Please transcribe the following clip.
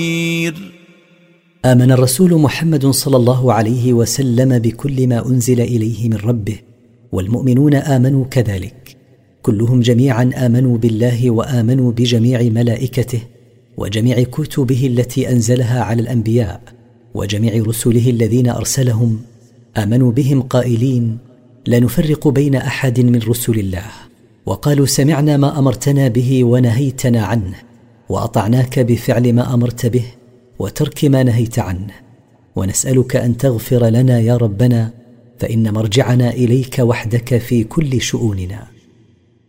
آمن الرسول محمد صلى الله عليه وسلم بكل ما أنزل إليه من ربه، والمؤمنون آمنوا كذلك، كلهم جميعا آمنوا بالله وآمنوا بجميع ملائكته وجميع كتبه التي أنزلها على الأنبياء وجميع رسله الذين أرسلهم، آمنوا بهم قائلين: لا نفرق بين أحد من رسل الله، وقالوا: سمعنا ما أمرتنا به ونهيتنا عنه، وأطعناك بفعل ما أمرت به وترك ما نهيت عنه، ونسألك أن تغفر لنا يا ربنا، فإن مرجعنا إليك وحدك في كل شؤوننا.